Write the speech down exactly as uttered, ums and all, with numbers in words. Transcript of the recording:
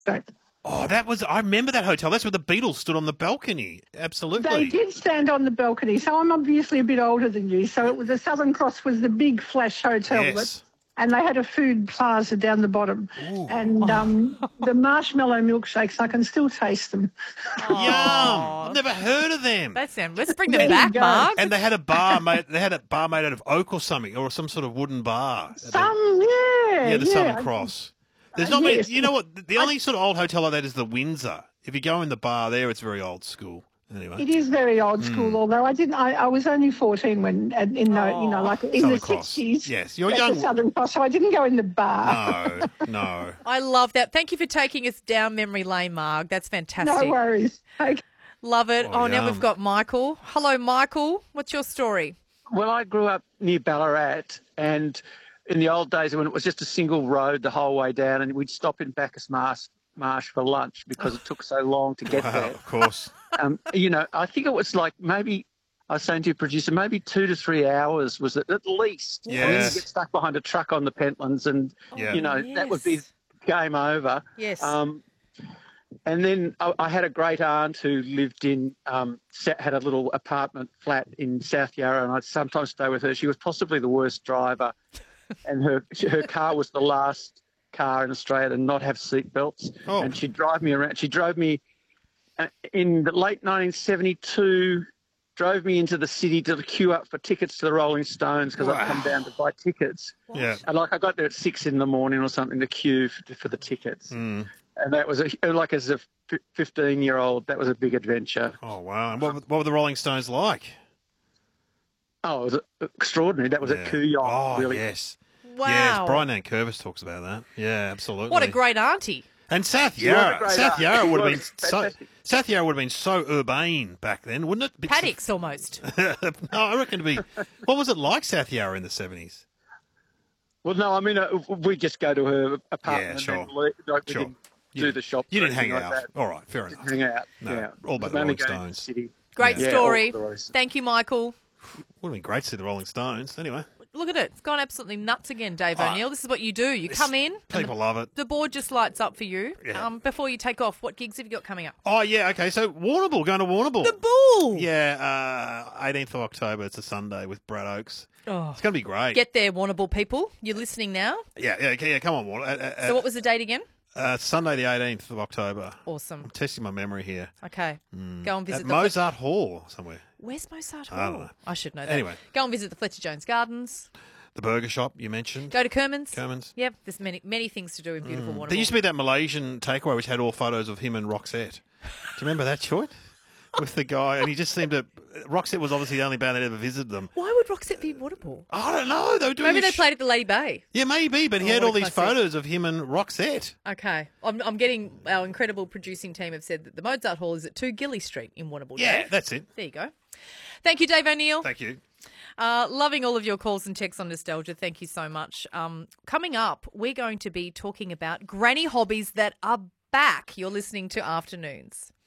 So Oh, that was, I remember that hotel. That's where the Beatles stood on the balcony. Absolutely. they did stand on the balcony. So I'm obviously a bit older than you. So it was the Southern Cross was the big flash hotel. Yes. That, and they had a food plaza down the bottom. Ooh. And um, the marshmallow milkshakes, I can still taste them. Yum. I've never heard of them. That's them. Let's bring There them you back, go. Mark. And they had a bar made, they had a bar made out of oak or something, or some sort of wooden bar. Some, yeah. Yeah, the yeah. Southern Cross. There's not Uh, many, yes. you know what, the only sort of old hotel like that is the Windsor. If you go in the bar there, it's very old school. Anyway. It is very old Hmm. school, although I didn't. I, I was only fourteen when, in the, you know, like in Southern the Cross. sixties. Yes, you're at young. The Southern Cross, so I didn't go in the bar. No, no. I love that. Thank you for taking us down memory lane, Mark. That's fantastic. No worries. Okay. Love it. Oh, Oh, now yum. we've got Michael. Hello, Michael. What's your story? Well, I grew up near Ballarat, and in the old days when it was just a single road the whole way down, and we'd stop in Bacchus Marsh, Marsh for lunch because it took so long to get Wow, there. of course. Um, you know, I think it was like maybe, I was saying to your producer, maybe two to three hours was it at least. And then you Yes. get stuck behind a truck on the Pentlands and, Yeah. you know, that would be yes. game over. Yes. Um, and then I, I had a great aunt who lived in, um, sa- had a little apartment flat in South Yarra, and I'd sometimes stay with her. She was possibly the worst driver, and her her car was the last car in Australia to not have seat belts. Oh. And she'd drive me around. She drove me uh, in the late nineteen seventy-two. Drove me into the city to queue up for tickets to the Rolling Stones because I'd come down to buy tickets. Yeah. And like I got there at six in the morning or something to queue for, for the tickets. Mm. And that was a, like as a fifteen-year-old, that was a big adventure. Oh, wow. And what, were- what were the Rolling Stones like? Oh, it was extraordinary. That was Yeah. at Kooyong, Oh, really. yes. Wow. Yes, Brian Nankervis talks about that. Yeah, absolutely. What a great auntie. And South She was a Yarra. great South aunt. Yarra She would have was been so fantastic. South Yarra would have been so urbane back then, wouldn't it? Bit- Paddocks almost. no, I reckon to be. What was it like South Yarra in the seventies? Well, no, I mean, uh, we just go to her apartment Yeah, sure. and then leave, like, we Sure. didn't You do didn't- the shop. You or didn't hang anything out. like that. All right, fair enough. Hang out. No, yeah. all about the Mainly Rolling going to the Stones. city. Great Yeah, story. all the rest. Thank you, Michael. Would have been great to see the Rolling Stones. Anyway, Look at it. It's gone absolutely nuts again, Dave Oh, O'Neill. This is what you do. You come in. and people love it. The board just lights up for you. Yeah. Um, before you take off, what gigs have you got coming up? Oh, yeah, okay. So Warrnambool, going to Warrnambool. The Bull. Yeah, uh, eighteenth of October. It's a Sunday with Brad Oakes. Oh. It's going to be great. Get there, Warrnambool people. You're listening now. yeah, yeah, okay, yeah, come on, Warren. Uh, uh, So what was the date again? uh, Sunday the eighteenth of October. Awesome. I'm testing my memory here. Okay. Go and visit At the Mozart Hall somewhere. Where's Mozart Hall? I don't know. I should know that. Anyway. Go and visit the Fletcher Jones Gardens. The burger shop you mentioned. Go to Kerman's. Kerman's. Yep. There's many many things to do in beautiful Warrnambool. There used to be that Malaysian takeaway which had all photos of him and Roxette. Do you remember that, Choy? With the guy, and he just seemed to. Roxette was obviously the only band that ever visited them. Why would Roxette be in Warrnambool? I don't know. They were doing Maybe a they sh- played at the Lady Bay. Yeah, maybe, but he Oh, had what all a these classic. photos of him and Roxette. Okay. I'm, I'm getting our incredible producing team have said that the Mozart Hall is at two Gilly Street in Warrnambool. Yeah, Dave. that's it. There you go. Thank you, Dave O'Neill. Thank you. Uh, loving all of your calls and texts on nostalgia. Thank you so much. Um, coming up, we're going to be talking about granny hobbies that are back. You're listening to Afternoons.